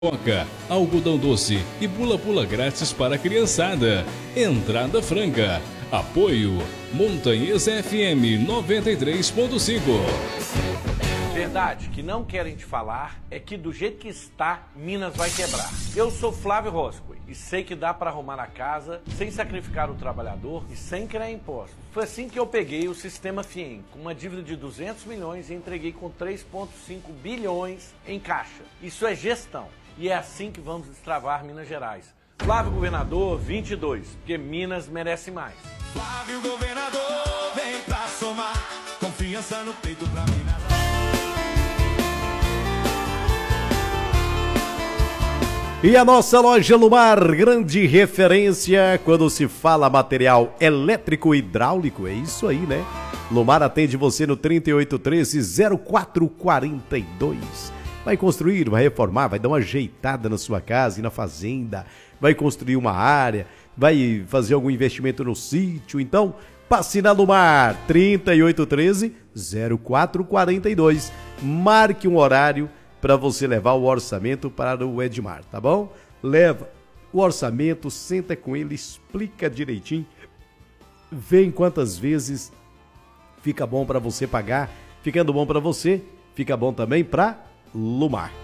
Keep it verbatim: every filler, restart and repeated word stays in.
Coca, algodão doce e pula-pula grátis para a criançada. Entrada franca. Apoio Montanhesa F M noventa e três ponto cinco. Verdade que não querem te falar é que do jeito que está, Minas vai quebrar. Eu sou Flávio Roscoe e sei que dá para arrumar a casa sem sacrificar o trabalhador e sem criar impostos. Foi assim que eu peguei o sistema FIEM, com uma dívida de duzentos milhões e entreguei com três vírgula cinco bilhões em caixa. Isso é gestão e é assim que vamos destravar Minas Gerais. Flávio Governador vinte e dois, porque Minas merece mais. Flávio Governador, vem pra somar, confiança no peito pra Minas. E a nossa loja Lumar, grande referência quando se fala material elétrico e hidráulico, é isso aí, né? Lumar atende você no trinta e oito treze, zero quatro quarenta e dois. Vai construir, vai reformar, vai dar uma ajeitada na sua casa e na fazenda, vai construir uma área, vai fazer algum investimento no sítio, então passe na Lumar, trinta e oito treze, zero quatro quarenta e dois. Marque um horário para você levar o orçamento para o Edmar, tá bom? Leva o orçamento, senta com ele, explica direitinho, vê em quantas vezes fica bom para você pagar, ficando bom para você, fica bom também para Lumar.